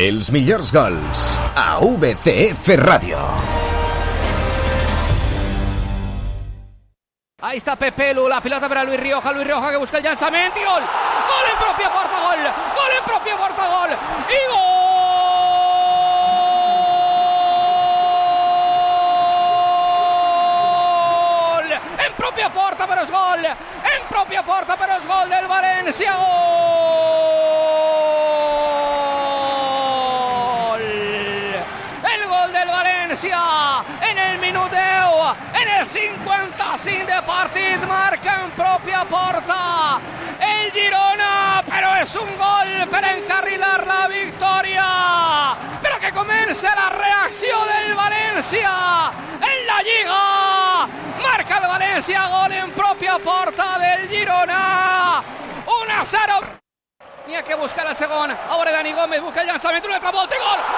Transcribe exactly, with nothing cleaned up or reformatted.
Els millors gols a V C F Radio. Ahí está Pepelu, la pelota para Luis Rioja, Luis Rioja que busca el lanzamiento y gol. Gol en propia puerta, gol. Gol en propia puerta, gol. Y gol. En propia puerta, pero es gol. En propia puerta, pero es gol del Valencia. Gol. El gol del Valencia en el minuto, en el cinquanta-cinc de partit, marca en propia porta el Girona, però és un gol per encarrilar la victòria, però que comença la reacció del València en la Lliga. Marca el València, gol en propia porta del Girona, uno a cero. Tenía que buscar el segon, ahora Dani Gómez busca el llançament, una altra volta i gol,